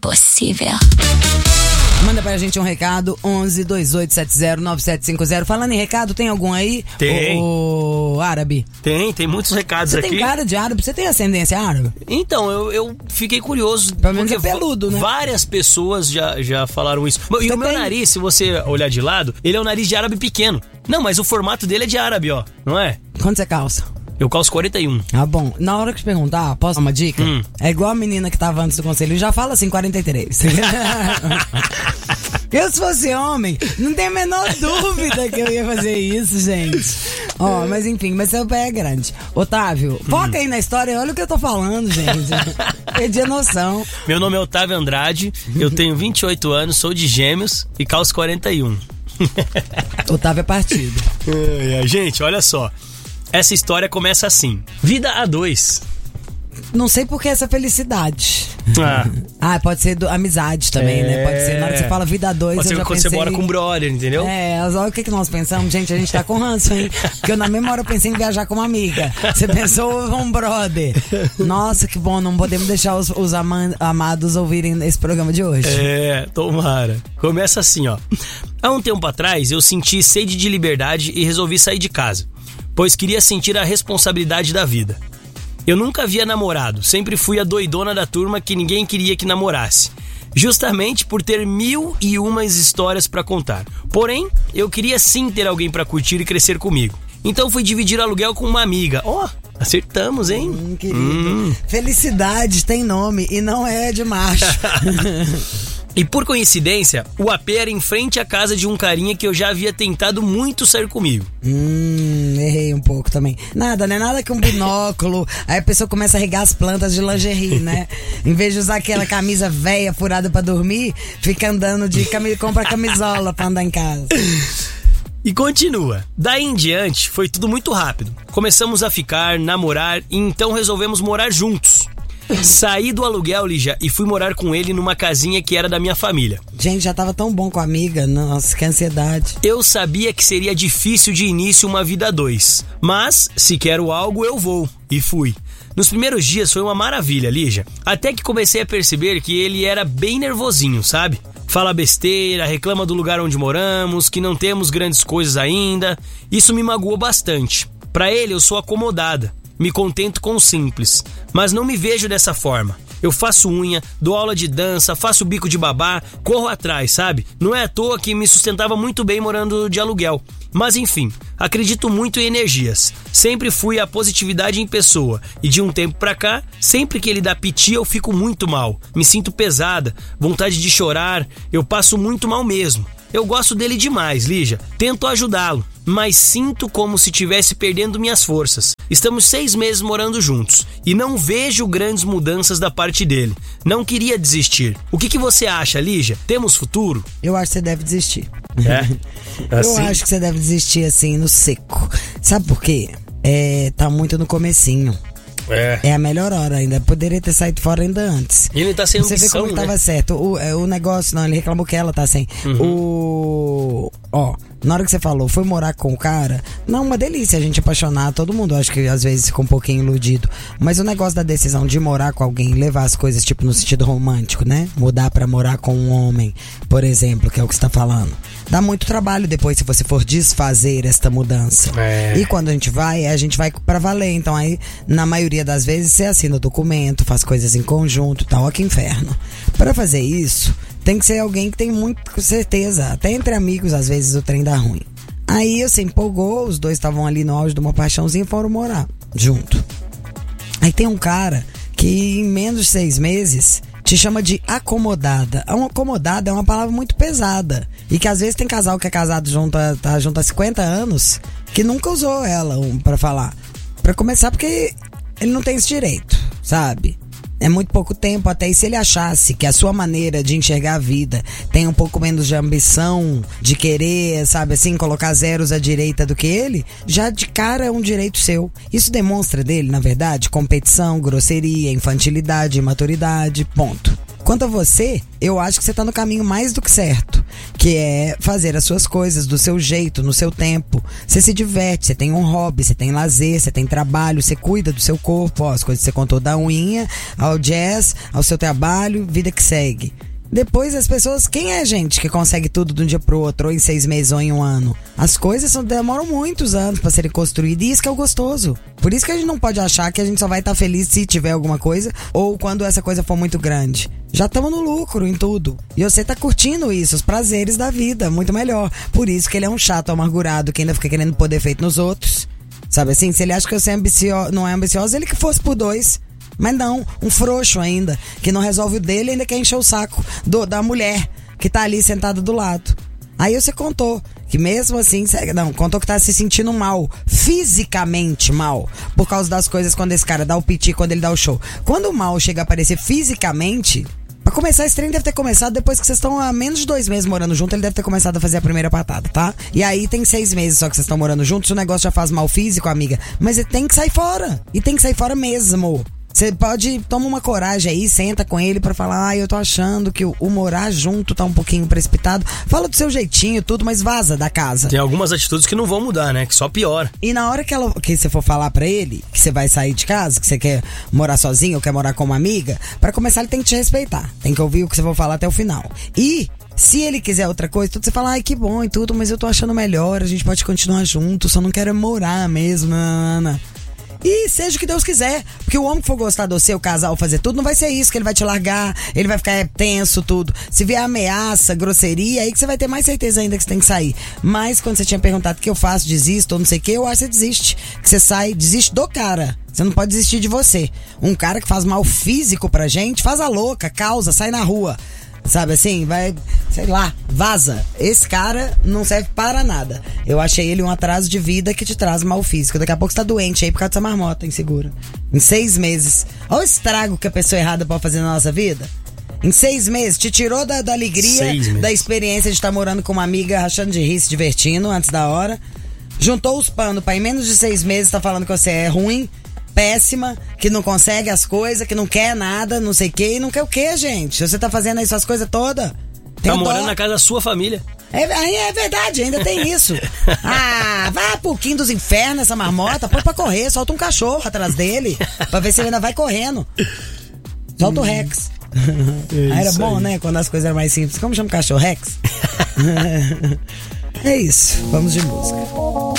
possível. Manda pra gente um recado, 11-2870-9750. Falando em recado, tem algum aí? Tem. O árabe? Tem muitos recados aqui. Você tem cara de árabe? Você tem ascendência árabe? Então, eu fiquei curioso. Pelo menos é peludo, né? Várias pessoas já falaram isso. E o meu nariz, se você olhar de lado, ele é um nariz de árabe pequeno. Não, mas o formato dele é de árabe, ó. Não é? Quanto você calça? Eu calço 41. Ah, bom. Na hora que te perguntar, posso dar uma dica? É igual a menina que tava antes do conselho. Já fala assim, 43. Eu, se fosse homem, não tem a menor dúvida que eu ia fazer isso, gente. Ó, mas enfim, mas seu pé é grande. Otávio, foca aí na história, olha o que eu tô falando, gente. Perdi a noção. Meu nome é Otávio Andrade, eu tenho 28 anos, sou de Gêmeos e calço 41. Otávio é partido. Gente, olha só. Essa história começa assim. Vida a dois. Não sei por que essa felicidade. Pode ser amizade também, né? Pode ser, na hora que você fala vida a dois, pode ser eu já quando pensei... você mora com um brother, entendeu? Olha o que nós pensamos. Gente, a gente tá com ranço, hein? Porque eu na mesma hora eu pensei em viajar com uma amiga. Você pensou um brother. Nossa, que bom, não podemos deixar os amados ouvirem esse programa de hoje. Tomara. Começa assim, ó. Há um tempo atrás, eu senti sede de liberdade e resolvi sair de casa, pois queria sentir a responsabilidade da vida. Eu nunca havia namorado, sempre fui a doidona da turma que ninguém queria que namorasse, justamente por ter 1001 histórias pra contar. Porém, eu queria sim ter alguém pra curtir e crescer comigo. Então fui dividir aluguel com uma amiga. Acertamos, hein? Querido. Felicidade tem nome e não é de macho. E por coincidência, o AP era em frente à casa de um carinha que eu já havia tentado muito sair comigo. Errei um pouco também. Nada, né? Nada que um binóculo. Aí a pessoa começa a regar as plantas de lingerie, né? Em vez de usar aquela camisa velha furada pra dormir, fica andando compra camisola pra andar em casa. E continua. Daí em diante, foi tudo muito rápido. Começamos a ficar, namorar e então resolvemos morar juntos. Saí do aluguel, Lígia, e fui morar com ele numa casinha que era da minha família. Gente, já tava tão bom com a amiga. Nossa, que ansiedade. Eu sabia que seria difícil de início uma vida a dois, mas se quero algo, eu vou. E fui. Nos primeiros dias foi uma maravilha, Lígia. Até que comecei a perceber que ele era bem nervosinho, sabe? Fala besteira, reclama do lugar onde moramos, que não temos grandes coisas ainda. Isso me magoou bastante. Pra ele, eu sou acomodada. Me contento com o simples, mas não me vejo dessa forma. Eu faço unha, dou aula de dança, faço bico de babá, corro atrás, sabe? Não é à toa que me sustentava muito bem morando de aluguel. Mas enfim, acredito muito em energias. Sempre fui a positividade em pessoa. E de um tempo pra cá, sempre que ele dá piti eu fico muito mal. Me sinto pesada, vontade de chorar, eu passo muito mal mesmo. Eu gosto dele demais, Lígia. Tento ajudá-lo, mas sinto como se estivesse perdendo minhas forças. Estamos 6 meses morando juntos e não vejo grandes mudanças da parte dele. Não queria desistir. O que você acha, Lígia? Temos futuro? Eu acho que você deve desistir. Assim? Eu acho que você deve desistir assim, no seco. Sabe por quê? Tá muito no comecinho. É a melhor hora ainda. Poderia ter saído fora ainda antes. E ele tá sem Você ambição, vê como né? tava certo. O negócio, não, ele reclamou que ela tá sem. Na hora que você falou, foi morar com o cara, não, uma delícia a gente apaixonar, todo mundo acho que às vezes fica um pouquinho iludido, mas o negócio da decisão de morar com alguém, levar as coisas tipo no sentido romântico, né? Mudar pra morar com um homem, por exemplo, que é o que você tá falando, dá muito trabalho depois se você for desfazer esta mudança. E quando a gente vai pra valer, então aí na maioria das vezes você assina o documento, faz coisas em conjunto, tal, ó que inferno. Pra fazer isso, tem que ser alguém que tem muita certeza. Até entre amigos, às vezes, o trem dá ruim. Aí, se empolgou, os dois estavam ali no auge de uma paixãozinha e foram morar junto. Aí tem um cara que em menos de 6 meses te chama de acomodada. Acomodada é uma palavra muito pesada. E que às vezes tem casal que é casado tá junto há 50 anos que nunca usou ela pra falar. Pra começar, porque ele não tem esse direito, sabe? É muito pouco tempo, até e se ele achasse que a sua maneira de enxergar a vida tem um pouco menos de ambição, de querer, sabe assim, colocar zeros à direita do que ele, já de cara é um direito seu. Isso demonstra dele, na verdade, competição, grosseria, infantilidade, imaturidade, ponto. Quanto a você, eu acho que você tá no caminho mais do que certo. Que é fazer as suas coisas do seu jeito, no seu tempo. Você se diverte, você tem um hobby, você tem lazer, você tem trabalho, você cuida do seu corpo, ó, as coisas que você contou da unha, ao jazz, ao seu trabalho, vida que segue. Depois as pessoas, quem é gente que consegue tudo de um dia pro outro, ou em 6 meses ou em 1 ano? As coisas demoram muitos anos pra serem construídas, e isso que é o gostoso. Por isso que a gente não pode achar que a gente só vai estar feliz se tiver alguma coisa, ou quando essa coisa for muito grande. Já estamos no lucro em tudo. E você tá curtindo isso, os prazeres da vida, muito melhor. Por isso que ele é um chato amargurado, que ainda fica querendo poder feito nos outros. Sabe assim, se ele acha que você não é ambicioso, ele que fosse por 2. Mas não, um frouxo ainda, que não resolve o dele e ainda quer encher o saco da mulher que tá ali sentada do lado. Aí você contou que mesmo assim, contou que tá se sentindo mal, fisicamente mal, por causa das coisas quando esse cara dá o piti, quando ele dá o show. Quando o mal chega a aparecer fisicamente, pra começar, esse trem deve ter começado depois que vocês estão há menos de 2 meses morando junto, ele deve ter começado a fazer a primeira patada, tá? E aí tem 6 meses só que vocês estão morando juntos, o negócio já faz mal físico, amiga, mas ele tem que sair fora, e tem que sair fora mesmo. Você pode, toma uma coragem aí, senta com ele pra falar, eu tô achando que o morar junto tá um pouquinho precipitado. Fala do seu jeitinho, tudo, mas vaza da casa. Tem algumas atitudes que não vão mudar, né? Que só piora. E na hora que você for falar pra ele que você vai sair de casa, que você quer morar sozinho ou quer morar com uma amiga, pra começar ele tem que te respeitar. Tem que ouvir o que você for falar até o final. E se ele quiser outra coisa, tudo você fala, ai que bom e tudo, mas eu tô achando melhor, a gente pode continuar junto, só não quero morar mesmo, Ana. E seja o que Deus quiser, porque o homem que for gostar do seu casal fazer tudo, não vai ser isso, que ele vai te largar, ele vai ficar tenso, tudo. Se vier ameaça, grosseria, aí que você vai ter mais certeza ainda que você tem que sair. Mas quando você tinha perguntado o que eu faço, desisto ou não sei o que, eu acho que você desiste. Que você sai, desiste do cara. Você não pode desistir de você. Um cara que faz mal físico pra gente, faz a louca, causa, sai na rua. Sabe assim, vai, sei lá, vaza. Esse cara não serve para nada. Eu achei ele um atraso de vida que te traz mal físico. Daqui a pouco você tá doente aí por causa dessa marmota insegura. Em 6 meses. Olha o estrago que a pessoa errada pode fazer na nossa vida. Em 6 meses, te tirou da alegria, da experiência de estar morando com uma amiga, rachando de rir, se divertindo antes da hora. Juntou os panos pra em menos de 6 meses tá falando que você é ruim, péssima, que não consegue as coisas, que não quer nada, não sei o que, e não quer o que, gente? Você tá fazendo aí suas coisas todas? Tá morando na casa da sua família. É verdade, ainda tem isso. Ah, vai pro quinto dos infernos essa marmota, põe pra correr, solta um cachorro atrás dele, pra ver se ele ainda vai correndo. Solta o Rex. Era bom, aí, né, quando as coisas eram mais simples. Como chama o cachorro? Rex? É isso, vamos de música.